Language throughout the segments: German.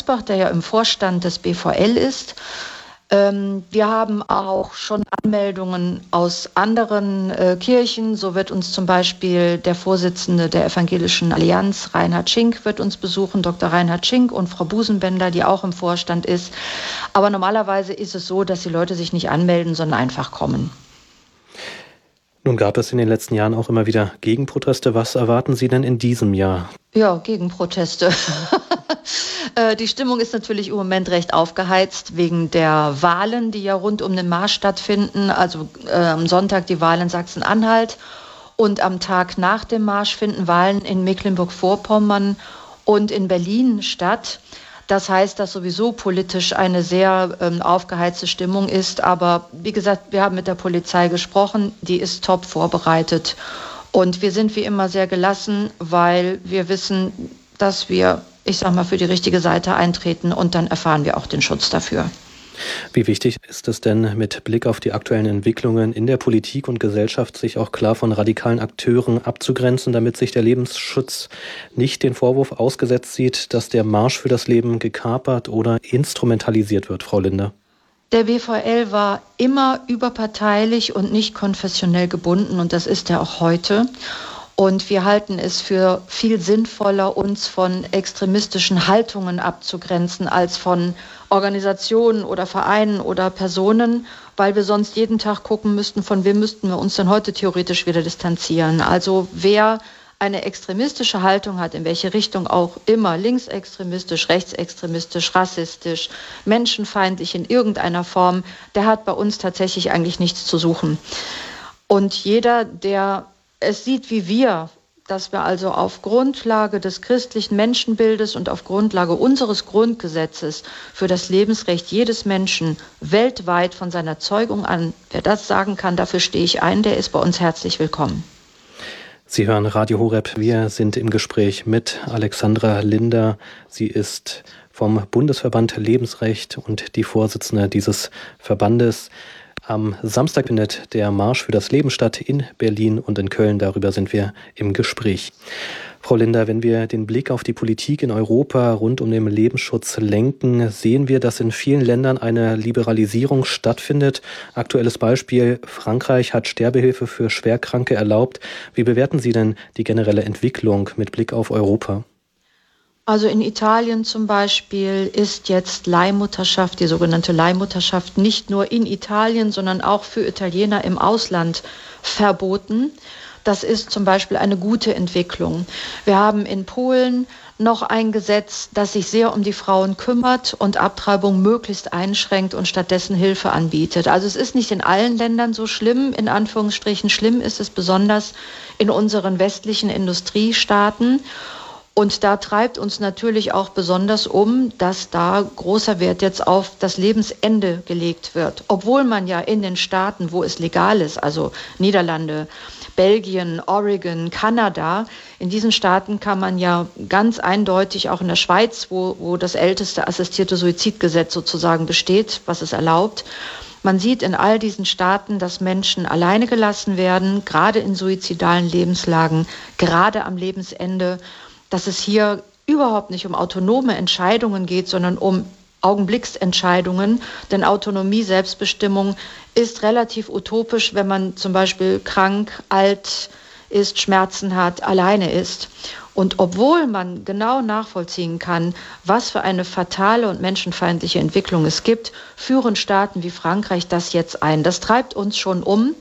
Gersbach, der ja im Vorstand des BVL ist. Wir haben auch schon Anmeldungen aus anderen Kirchen. So wird uns zum Beispiel der Vorsitzende der Evangelischen Allianz, Reinhard Schink, wird uns besuchen, Dr. Reinhard Schink und Frau Busenbender, die auch im Vorstand ist. Aber normalerweise ist es so, dass die Leute sich nicht anmelden, sondern einfach kommen. Nun gab es in den letzten Jahren auch immer wieder Gegenproteste. Was erwarten Sie denn in diesem Jahr? Ja, Gegenproteste. Die Stimmung ist natürlich im Moment recht aufgeheizt wegen der Wahlen, die ja rund um den Marsch stattfinden. Also am Sonntag die Wahl in Sachsen-Anhalt und am Tag nach dem Marsch finden Wahlen in Mecklenburg-Vorpommern und in Berlin statt. Das heißt, dass sowieso politisch eine sehr aufgeheizte Stimmung ist. Aber wie gesagt, wir haben mit der Polizei gesprochen, die ist top vorbereitet. Und wir sind wie immer sehr gelassen, weil wir wissen, dass wir, für die richtige Seite eintreten und dann erfahren wir auch den Schutz dafür. Wie wichtig ist es denn mit Blick auf die aktuellen Entwicklungen in der Politik und Gesellschaft, sich auch klar von radikalen Akteuren abzugrenzen, damit sich der Lebensschutz nicht den Vorwurf ausgesetzt sieht, dass der Marsch für das Leben gekapert oder instrumentalisiert wird, Frau Linder? Der BVL war immer überparteilich und nicht konfessionell gebunden und das ist er auch heute. Und wir halten es für viel sinnvoller, uns von extremistischen Haltungen abzugrenzen, als von Organisationen oder Vereinen oder Personen, weil wir sonst jeden Tag gucken müssten, von wem müssten wir uns denn heute theoretisch wieder distanzieren. Also wer eine extremistische Haltung hat, in welche Richtung auch immer, linksextremistisch, rechtsextremistisch, rassistisch, menschenfeindlich in irgendeiner Form, der hat bei uns tatsächlich eigentlich nichts zu suchen. Und jeder, der es sieht wie wir, dass wir also auf Grundlage des christlichen Menschenbildes und auf Grundlage unseres Grundgesetzes für das Lebensrecht jedes Menschen weltweit von seiner Zeugung an, wer das sagen kann, dafür stehe ich ein, der ist bei uns herzlich willkommen. Sie hören Radio Horeb. Wir sind im Gespräch mit Alexandra Linder. Sie ist vom Bundesverband Lebensrecht und die Vorsitzende dieses Verbandes. Am Samstag findet der Marsch für das Leben statt in Berlin und in Köln. Darüber sind wir im Gespräch. Frau Linder, wenn wir den Blick auf die Politik in Europa rund um den Lebensschutz lenken, sehen wir, dass in vielen Ländern eine Liberalisierung stattfindet. Aktuelles Beispiel: Frankreich hat Sterbehilfe für Schwerkranke erlaubt. Wie bewerten Sie denn die generelle Entwicklung mit Blick auf Europa? Also in Italien zum Beispiel ist jetzt Leihmutterschaft, die sogenannte Leihmutterschaft, nicht nur in Italien, sondern auch für Italiener im Ausland verboten. Das ist zum Beispiel eine gute Entwicklung. Wir haben in Polen noch ein Gesetz, das sich sehr um die Frauen kümmert und Abtreibung möglichst einschränkt und stattdessen Hilfe anbietet. Also es ist nicht in allen Ländern so schlimm, in Anführungsstrichen. Schlimm ist es besonders in unseren westlichen Industriestaaten. Und da treibt uns natürlich auch besonders dass da großer Wert jetzt auf das Lebensende gelegt wird. Obwohl man ja in den Staaten, wo es legal ist, also Niederlande, Belgien, Oregon, Kanada, in diesen Staaten kann man ja ganz eindeutig, auch in der Schweiz, wo das älteste assistierte Suizidgesetz sozusagen besteht, was es erlaubt, man sieht in all diesen Staaten, dass Menschen alleine gelassen werden, gerade in suizidalen Lebenslagen, gerade am Lebensende, dass es hier überhaupt nicht um autonome Entscheidungen geht, sondern um Augenblicksentscheidungen. Denn Autonomie, Selbstbestimmung ist relativ utopisch, wenn man zum Beispiel krank, alt ist, Schmerzen hat, alleine ist. Und obwohl man genau nachvollziehen kann, was für eine fatale und menschenfeindliche Entwicklung es gibt, führen Staaten wie Frankreich das jetzt ein. Das treibt uns schon um.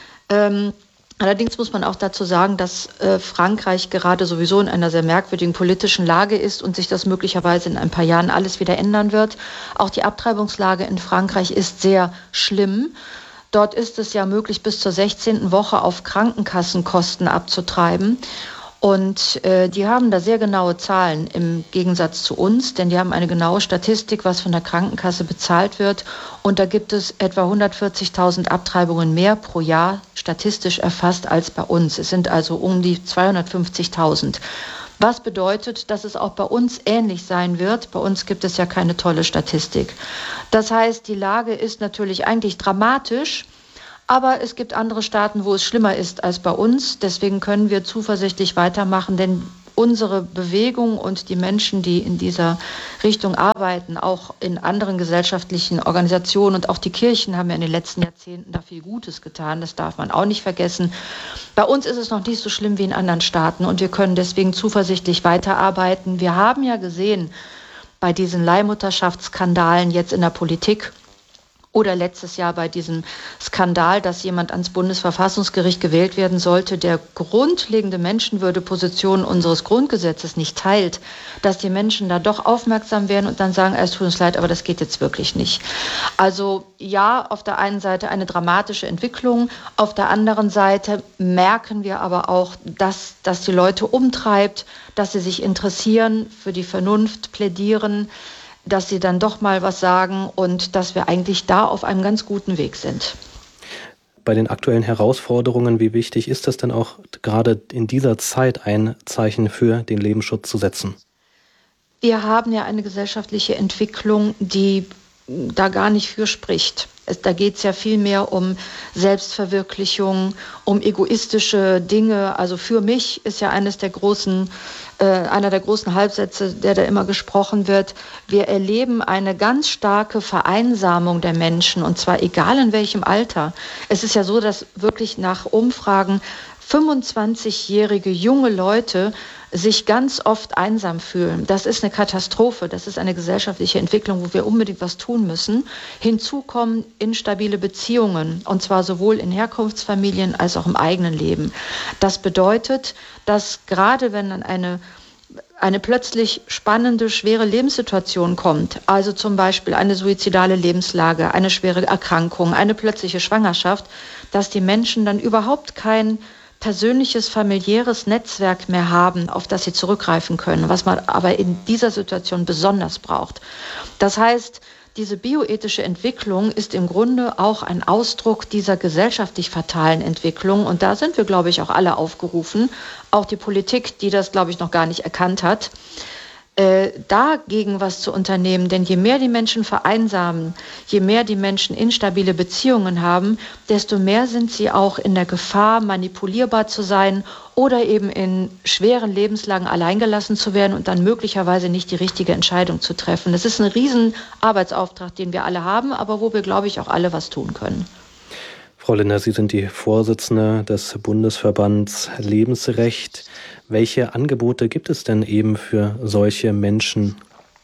Allerdings muss man auch dazu sagen, dass Frankreich gerade sowieso in einer sehr merkwürdigen politischen Lage ist und sich das möglicherweise in ein paar Jahren alles wieder ändern wird. Auch die Abtreibungslage in Frankreich ist sehr schlimm. Dort ist es ja möglich, bis zur 16. Woche auf Krankenkassenkosten abzutreiben. Und die haben da sehr genaue Zahlen im Gegensatz zu uns, denn die haben eine genaue Statistik, was von der Krankenkasse bezahlt wird. Und da gibt es etwa 140.000 Abtreibungen mehr pro Jahr statistisch erfasst als bei uns. Es sind also um die 250.000. Was bedeutet, dass es auch bei uns ähnlich sein wird. Bei uns gibt es ja keine tolle Statistik. Das heißt, die Lage ist natürlich eigentlich dramatisch. Aber es gibt andere Staaten, wo es schlimmer ist als bei uns. Deswegen können wir zuversichtlich weitermachen, denn unsere Bewegung und die Menschen, die in dieser Richtung arbeiten, auch in anderen gesellschaftlichen Organisationen und auch die Kirchen haben ja in den letzten Jahrzehnten da viel Gutes getan. Das darf man auch nicht vergessen. Bei uns ist es noch nicht so schlimm wie in anderen Staaten und wir können deswegen zuversichtlich weiterarbeiten. Wir haben ja gesehen, bei diesen Leihmutterschaftsskandalen jetzt in der Politik, oder letztes Jahr bei diesem Skandal, dass jemand ans Bundesverfassungsgericht gewählt werden sollte, der grundlegende Menschenwürdeposition unseres Grundgesetzes nicht teilt, dass die Menschen da doch aufmerksam werden und dann sagen, es tut uns leid, aber das geht jetzt wirklich nicht. Also ja, auf der einen Seite eine dramatische Entwicklung, auf der anderen Seite merken wir aber auch, dass die Leute umtreibt, dass sie sich interessieren, für die Vernunft plädieren, dass sie dann doch mal was sagen und dass wir eigentlich da auf einem ganz guten Weg sind. Bei den aktuellen Herausforderungen, wie wichtig ist es denn auch gerade in dieser Zeit ein Zeichen für den Lebensschutz zu setzen? Wir haben ja eine gesellschaftliche Entwicklung, die da gar nicht für spricht. Da geht es ja viel mehr um Selbstverwirklichung, um egoistische Dinge. Also für mich ist ja einer der großen Halbsätze, der da immer gesprochen wird. Wir erleben eine ganz starke Vereinsamung der Menschen und zwar egal in welchem Alter. Es ist ja so, dass wirklich nach Umfragen 25-jährige junge Leute sich ganz oft einsam fühlen. Das ist eine Katastrophe, das ist eine gesellschaftliche Entwicklung, wo wir unbedingt was tun müssen. Hinzu kommen instabile Beziehungen, und zwar sowohl in Herkunftsfamilien als auch im eigenen Leben. Das bedeutet, dass gerade wenn dann eine plötzlich spannende, schwere Lebenssituation kommt, also zum Beispiel eine suizidale Lebenslage, eine schwere Erkrankung, eine plötzliche Schwangerschaft, dass die Menschen dann überhaupt kein persönliches, familiäres Netzwerk mehr haben, auf das sie zurückgreifen können, was man aber in dieser Situation besonders braucht. Das heißt, diese bioethische Entwicklung ist im Grunde auch ein Ausdruck dieser gesellschaftlich fatalen Entwicklung. Und da sind wir, glaube ich, auch alle aufgerufen, auch die Politik, die das, glaube ich, noch gar nicht erkannt hat, dagegen was zu unternehmen. Denn je mehr die Menschen vereinsamen, je mehr die Menschen instabile Beziehungen haben, desto mehr sind sie auch in der Gefahr, manipulierbar zu sein oder eben in schweren Lebenslagen alleingelassen zu werden und dann möglicherweise nicht die richtige Entscheidung zu treffen. Das ist ein riesen Arbeitsauftrag, den wir alle haben, aber wo wir, glaube ich, auch alle was tun können. Frau Linder, Sie sind die Vorsitzende des Bundesverbands Lebensrecht. Welche Angebote gibt es denn eben für solche Menschen?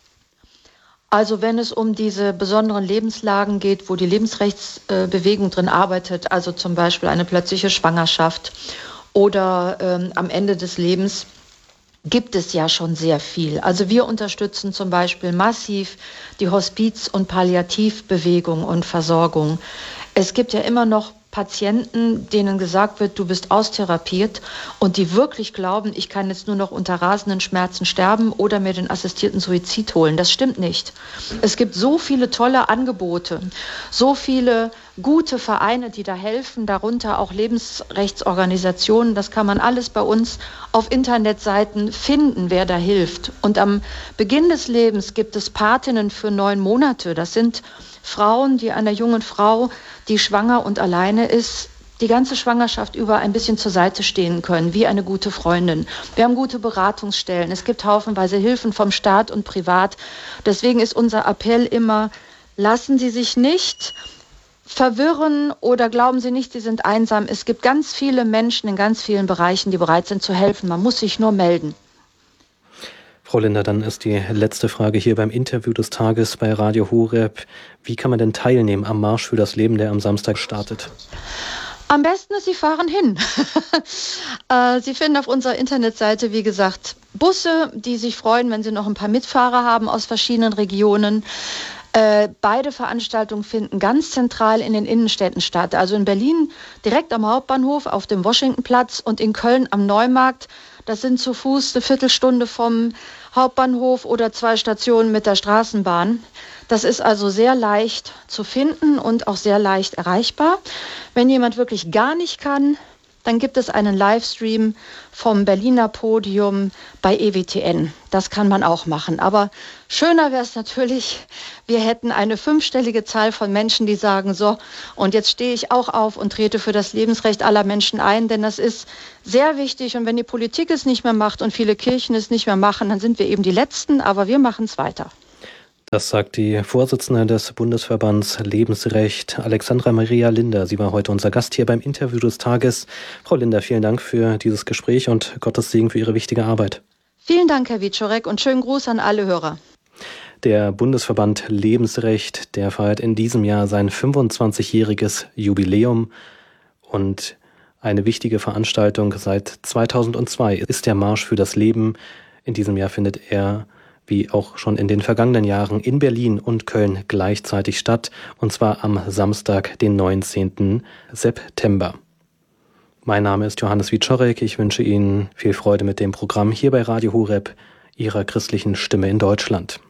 Also wenn es um diese besonderen Lebenslagen geht, wo die Lebensrechtsbewegung drin arbeitet, also zum Beispiel eine plötzliche Schwangerschaft oder am Ende des Lebens, gibt es ja schon sehr viel. Also wir unterstützen zum Beispiel massiv die Hospiz- und Palliativbewegung und Versorgung. Es gibt ja immer noch Patienten, denen gesagt wird, du bist austherapiert und die wirklich glauben, ich kann jetzt nur noch unter rasenden Schmerzen sterben oder mir den assistierten Suizid holen. Das stimmt nicht. Es gibt so viele tolle Angebote, so viele gute Vereine, die da helfen, darunter auch Lebensrechtsorganisationen. Das kann man alles bei uns auf Internetseiten finden, wer da hilft. Und am Beginn des Lebens gibt es Patinnen für 9 Monate. Das sind Frauen, die einer jungen Frau, die schwanger und alleine ist, die ganze Schwangerschaft über ein bisschen zur Seite stehen können, wie eine gute Freundin. Wir haben gute Beratungsstellen. Es gibt haufenweise Hilfen vom Staat und privat. Deswegen ist unser Appell immer, lassen Sie sich nicht verwirren oder glauben Sie nicht, Sie sind einsam. Es gibt ganz viele Menschen in ganz vielen Bereichen, die bereit sind zu helfen. Man muss sich nur melden. Frau Linder, dann ist die letzte Frage hier beim Interview des Tages bei Radio Horeb. Wie kann man denn teilnehmen am Marsch für das Leben, der am Samstag startet? Am besten ist, Sie fahren hin. Sie finden auf unserer Internetseite, wie gesagt, Busse, die sich freuen, wenn Sie noch ein paar Mitfahrer haben aus verschiedenen Regionen. Beide Veranstaltungen finden ganz zentral in den Innenstädten statt. Also in Berlin direkt am Hauptbahnhof auf dem Washingtonplatz und in Köln am Neumarkt. Das sind zu Fuß eine Viertelstunde vom Hauptbahnhof oder 2 Stationen mit der Straßenbahn. Das ist also sehr leicht zu finden und auch sehr leicht erreichbar. Wenn jemand wirklich gar nicht kann, dann gibt es einen Livestream vom Berliner Podium bei EWTN. Das kann man auch machen. Aber schöner wäre es natürlich, wir hätten eine 5-stellige Zahl von Menschen, die sagen, so, und jetzt stehe ich auch auf und trete für das Lebensrecht aller Menschen ein, denn das ist sehr wichtig. Und wenn die Politik es nicht mehr macht und viele Kirchen es nicht mehr machen, dann sind wir eben die Letzten, aber wir machen es weiter. Das sagt die Vorsitzende des Bundesverbands Lebensrecht, Alexandra Maria Linder. Sie war heute unser Gast hier beim Interview des Tages. Frau Linder, vielen Dank für dieses Gespräch und Gottes Segen für Ihre wichtige Arbeit. Vielen Dank, Herr Wieczorek, und schönen Gruß an alle Hörer. Der Bundesverband Lebensrecht, der feiert in diesem Jahr sein 25-jähriges Jubiläum und eine wichtige Veranstaltung seit 2002 ist der Marsch für das Leben. In diesem Jahr findet er wie auch schon in den vergangenen Jahren in Berlin und Köln gleichzeitig statt, und zwar am Samstag, den 19. September. Mein Name ist Johannes Wieczorek. Ich wünsche Ihnen viel Freude mit dem Programm hier bei Radio Horeb, Ihrer christlichen Stimme in Deutschland.